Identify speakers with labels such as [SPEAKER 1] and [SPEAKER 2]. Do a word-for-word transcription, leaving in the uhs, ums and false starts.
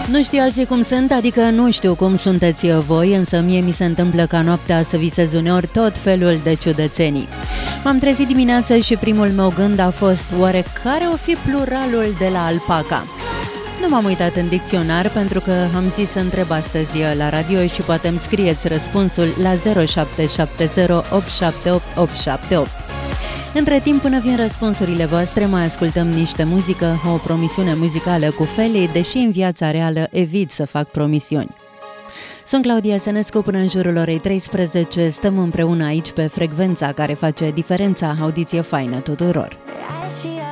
[SPEAKER 1] Nu știu alții cum sunt, adică nu știu cum sunteți voi, însă mie mi se întâmplă ca noaptea să visez uneori tot felul de ciudățenii. M-am trezit dimineața și primul meu gând a fost: oare care o fi pluralul de la alpaca? Nu m-am uitat în dicționar pentru că am zis să întreb astăzi la radio și poate îmi scrieți răspunsul la zero șapte șapte zero opt șapte opt opt șapte opt. Între timp, până vin răspunsurile voastre, mai ascultăm niște muzică, o promisiune muzicală cu Feli, deși în viața reală evit să fac promisiuni. Sunt Claudia Sănescu, până în jurul orei treisprezece, stăm împreună aici pe frecvența care face diferența. Audiție faină tuturor!